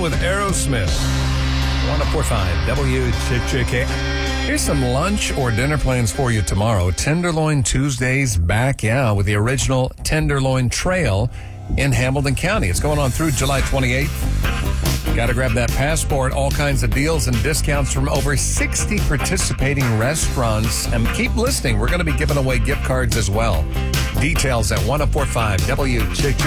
with Aerosmith. 104.5 WCHK. Here's some lunch or dinner plans for you tomorrow. Tenderloin Tuesdays back, with the original Tenderloin Trail in Hamilton County. It's going on through July 28th. Got to grab that passport. All kinds of deals and discounts from over 60 participating restaurants. And keep listening. We're going to be giving away gift cards as well. Details at 104.5 WCHK.